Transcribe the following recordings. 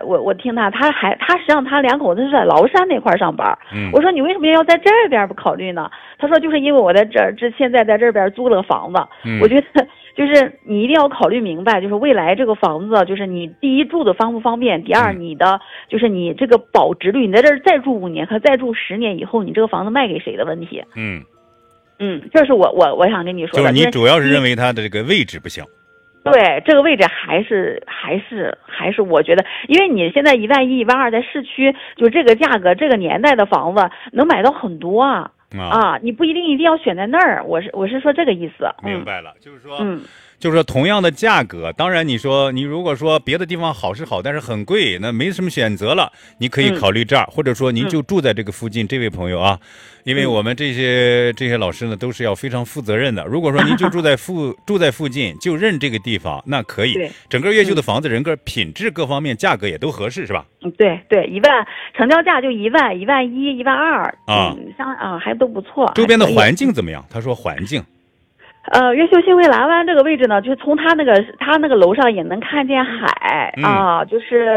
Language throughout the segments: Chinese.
我听他实际上他两口子是在崂山那块上班。我说你为什么要在这边不考虑呢？他说就是因为我在现在在这边租了个房子。我觉得就是你一定要考虑明白，就是未来这个房子，就是你第一住的方不方便，第二你的就是你这个保值率，你在这儿再住5年和再住10年以后，你这个房子卖给谁的问题。这是我想跟你说的。 就是你主要是认为它的这个位置不行。 对，这个位置还是我觉得，因为你现在11000、12000在市区，就这个价格、这个年代的房子能买到很多啊。你不一定要选在那儿。我是说这个意思。 明白了，就是说同样的价格，当然你如果说别的地方好是好，但是很贵，那没什么选择了，你可以考虑这儿，或者说您就住在这个附近。这位朋友啊，因为我们这些老师呢都是要非常负责任的。如果说您就住在附近，就认这个地方，那可以。整个越秀的房子，人个品质各方面价格也都合适，是吧？ 对，1万成交价就1万、11000、12000还都不错。 周边的环境怎么样？他说环境。 越秀新会蓝湾这个位置呢，就是从他那个楼上也能看见海就是。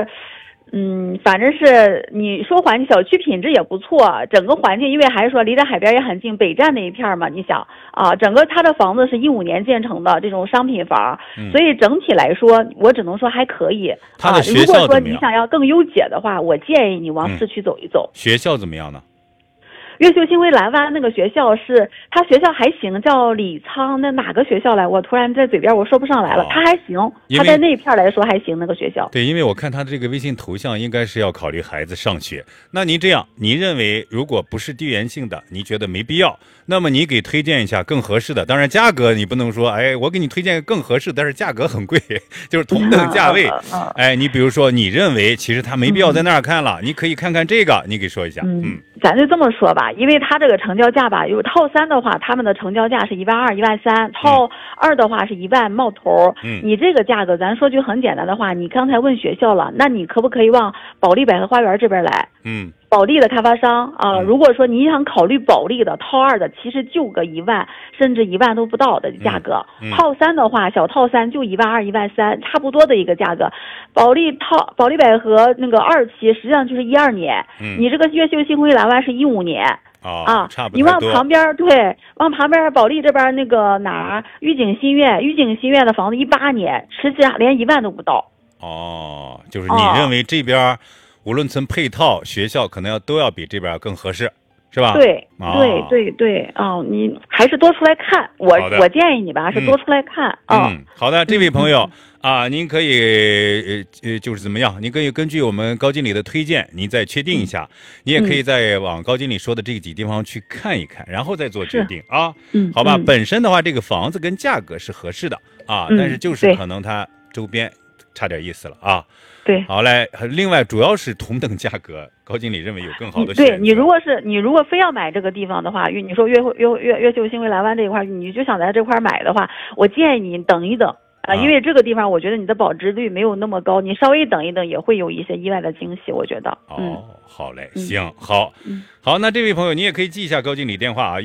反正是你说小区品质也不错，整个环境因为还是说离着海边也很近，北站那一片嘛，你想整个他的房子是15年建成的这种商品房，所以整体来说我只能说还可以。 他的学校怎么样？ 如果说你想要更优解的话，我建议你往市区走一走。学校怎么样呢？ 越秀新会蓝湾那个学校他学校还行，叫李沧，那哪个学校来？我突然在嘴边我说不上来了。他还行，他在那一片来说还行，那个学校。 对，因为我看他这个微信头像，应该是要考虑孩子上学。那您这样，你认为如果不是地缘性的，你觉得没必要，那么你给推荐一下更合适的。当然价格你不能说，我给你推荐更合适，但是价格很贵，就是同等价位。你比如说你认为其实他没必要在那儿看了，你可以看看这个，你给说一下。 咱就这么说吧，因为他这个成交价吧，有套3的话，他们的成交价是12000、13000，套2的话是1万冒头。你这个价格，咱说句很简单的话，你刚才问学校了，那你可不可以往保利百合花园这边来？保利的开发商如果说你想考虑保利的套2的，其实就个1万甚至1万都不到的价格。套3的话，小套3就12000、13000，差不多的一个价格。保利百合那个2期实际上就是12年，你这个越秀新会蓝湾是15年。 差不多。 你往旁边往旁边保利这边那个御景新苑的房子18年，实际上连1万都不到。 就是你认为这边无论从配套学校可能都要比这边更合适，是吧？ 对，你还是多出来看。我建议你吧，是多出来看。 好的，这位朋友您可以就是怎么样？您可以根据我们高经理的推荐，您再确定一下。你也可以再往高经理说的这几地方去看一看，然后再做决定好吧？本身的话，这个房子跟价格是合适的但是就是可能它周边差点意思了对， 好嘞。另外，主要是同等价格，高经理认为有更好的选择。 对，你如果非要买这个地方的话，你说越秀新会蓝湾这一块，你就想在这块买的话，我建议你等一等因为这个地方我觉得你的保值率没有那么高，你稍微等一等也会有一些意外的惊喜，我觉得。 好嘞，行，好，那这位朋友你也可以记一下高经理电话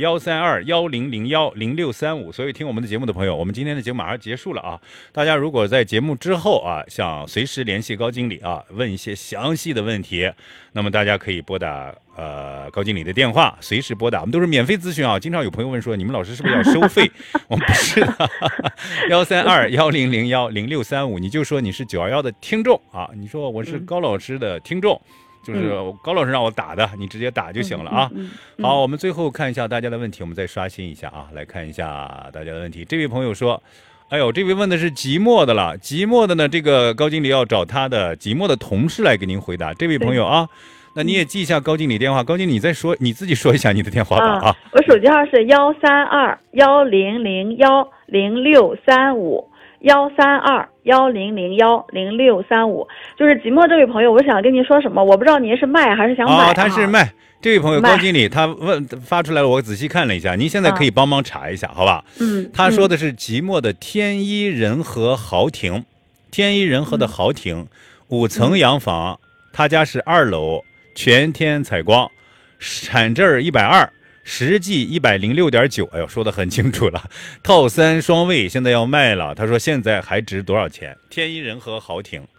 13210010635。所以听我们的节目的朋友，我们今天的节目马上结束了大家如果在节目之后想随时联系高经理问一些详细的问题，那么大家可以拨打高经理的电话，随时拨打，我们都是免费咨询经常有朋友问说，你们老师是不是要收费？我们不是的，13210010635，你就说你是911的听众你说我是高老师的听众，就是高老师让我打的，你直接打就行了好，我们最后看一下大家的问题，我们再刷新一下来看一下大家的问题。这位朋友说，这位问的是即墨的了，即墨的呢，这个高经理要找他的即墨的同事来给您回答。这位朋友那你也记一下高经理电话，高经理你自己说一下你的电话吧我手机号是13210010635，13210010635，就是即墨这位朋友，我想跟您说什么，我不知道您是卖还是想买他是卖。这位朋友高经理他发出来了，我仔细看了一下，您现在可以帮忙查一下好吧？他说的是即墨的天一仁和豪庭，天一仁和的豪庭5层洋房，他家是2楼，全天采光，产证120，实际106.9，说得很清楚了。套3双卫现在要卖了，他说现在还值多少钱？天一仁和豪庭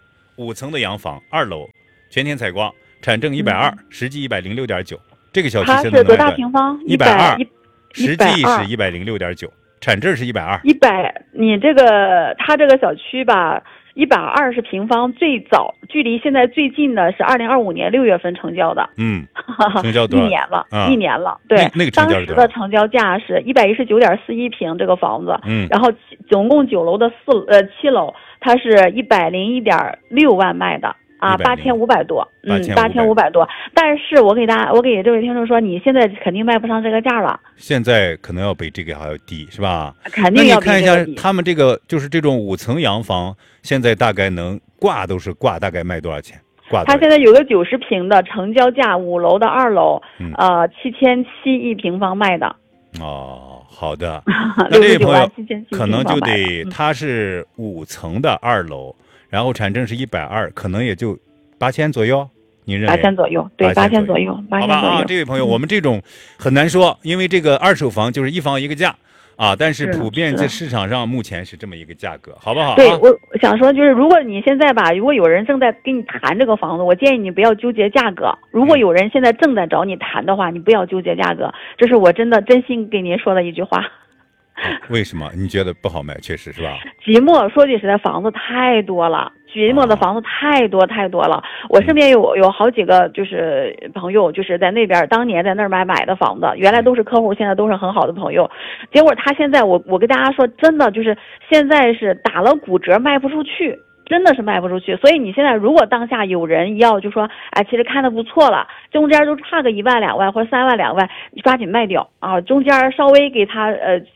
5层的洋房，2楼，全天采光，产证120，实际106.9。这个小区现在它是多大平方 ？120，实际是106.9，产证是120。 你这个它这个小区吧，120平方，最早距离现在最近的是2025年6月份成交的。 成交多少？ 一年了。对， 那个成交当时的成交价是119.41平这个房子。然后总共9楼的7楼，它是101.6万卖的。8500多，8500多。但是我给这位听众说，你现在肯定卖不上这个价了。 现在可能要比这个还要低，是吧？ 肯定要比这个低。 那你看一下他们这个就是这种5层洋房，现在大概能挂大概卖多少钱？ 它现在有个90平的成交价，5楼的2楼，7700一平方卖的。 哦，好的。那这位朋友可能就得，他是5层的2楼。然后产证是120，可能也就8000左右，你认为 ？8000左右，对，8000左右。 好吧啊，这位朋友，我们这种很难说，因为这个二手房就是一房一个价啊，但是普遍在市场上目前是这么一个价格，好不好？ 对，我想说就是，如果你现在吧，如果有人正在跟你谈这个房子，我建议你不要纠结价格。如果有人现在正在找你谈的话，你不要纠结价格，这是我真心给您说的一句话。 为什么你觉得不好卖？确实是吧？ 即墨说句实在，房子太多了，即墨的房子太多了。我身边有好几个就是朋友，就是在那边当年在那儿买的房子，原来都是客户，现在都是很好的朋友。结果他现在我跟大家说，真的就是现在是打了骨折卖不出去。真的是卖不出去，所以你现在如果当下有人要就说，哎，其实看的不错了，中间就差个1万2万或者3万2万，你抓紧卖掉啊！中间稍微给他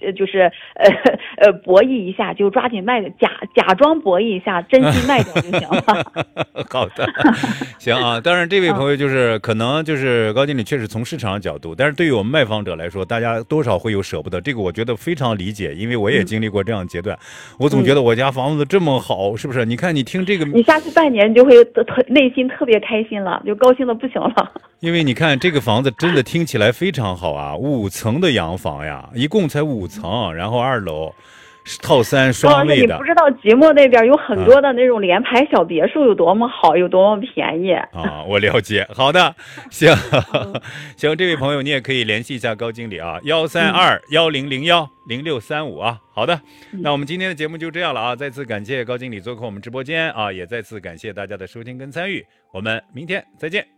博弈一下，就抓紧卖，假装博弈一下，真心卖掉就行了。 好的，行啊。当然，这位朋友就是可能就是高经理确实从市场角度，但是对于我们卖房者来说，大家多少会有舍不得，这个我觉得非常理解，因为我也经历过这样阶段。我总觉得我家房子这么好，是不是？你看你听这个， 你下去半年你就会内心特别开心了，就高兴的不行了。 因为你看这个房子真的听起来非常好啊，5层的洋房呀，一共才5层，然后2楼套3双卫的。 你不知道即墨那边有很多的那种联排小别墅有多么好，有多么便宜啊！我了解。好的，行行，这位朋友你也可以联系一下高经理啊，13210010635啊。好的，那我们今天的节目就这样了啊！再次感谢高经理做客我们直播间啊，也再次感谢大家的收听跟参与，我们明天再见。